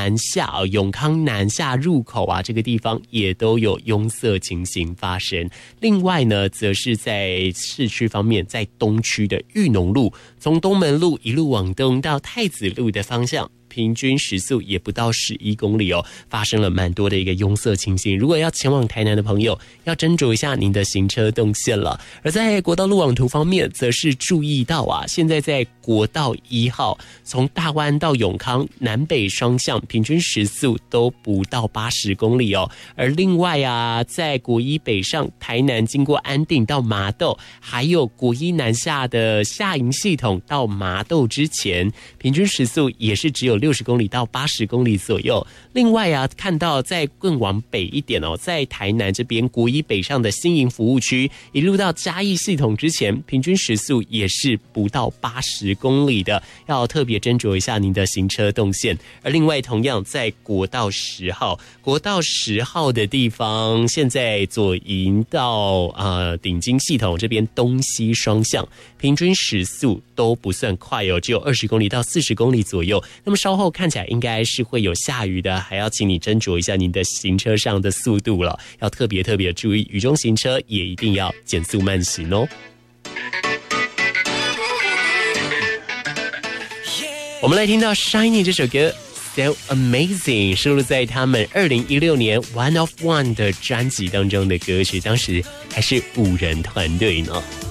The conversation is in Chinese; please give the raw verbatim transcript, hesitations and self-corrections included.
南下、哦、永康南下入口啊，这个地方也都有拥塞情形发生。另外呢，则是在市区方面，在东区的裕农路，从东门路一路往东到太子路的方向，平均时速也不到十一公里哦，发生了蛮多的一个拥塞情形。如果要前往台南的朋友，要斟酌一下您的行车动线了。而在国道路网图方面，则是注意到啊，现在在国道一号从大湾到永康南北双向，平均时速都不到八十公里哦。而另外啊，在国一北上台南经过安定到麻豆，还有国一南下的下营系统到麻豆之前，平均时速也是只有六十公里到八十公里左右。另外啊，看到在更往北一点哦，在台南这边国一北上的新营服务区，一路到嘉义系统之前，平均时速也是不到八十公里的，要特别斟酌一下您的行车动线。而另外，同样在国道十号，国道十号的地方，现在左营到呃顶金系统这边东西双向，平均时速都不算快哦，只有二十公里到四十公里左右。那么稍后看起来应该是会有下雨的，还要请你斟酌一下您的行车上的速度了，要特别特别注意，雨中行车也一定要减速慢行哦。我们来听到 Shiny 这首歌 So Amazing， 收录在他们二零一六年 One of One 的专辑当中的歌曲，当时还是五人团队呢。